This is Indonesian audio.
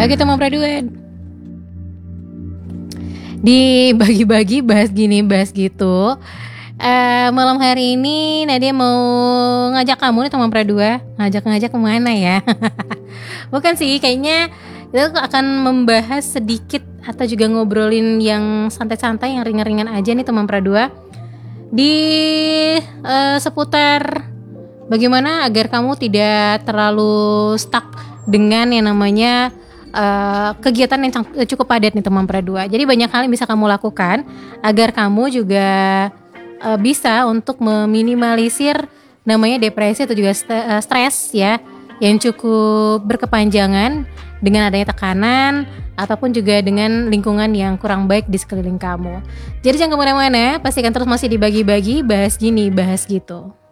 Oke teman Praduan, dibagi-bagi bahas gini bahas gitu. Malam hari ini Nadia mau ngajak kamu nih teman Pradua. Ngajak kemana ya? Bukan sih, kayaknya kita akan membahas sedikit atau juga ngobrolin yang santai-santai, yang ringan-ringan aja nih teman Pradua. Di seputar bagaimana agar kamu tidak terlalu stuck dengan yang namanya kegiatan yang cukup padat nih teman Pradua. Jadi banyak hal yang bisa kamu lakukan agar kamu juga bisa untuk meminimalisir namanya depresi atau juga stres ya, yang cukup berkepanjangan dengan adanya tekanan ataupun juga dengan lingkungan yang kurang baik di sekeliling kamu. Jadi jangan kemana-mana, pastikan terus masih dibagi-bagi, bahas gini, bahas gitu.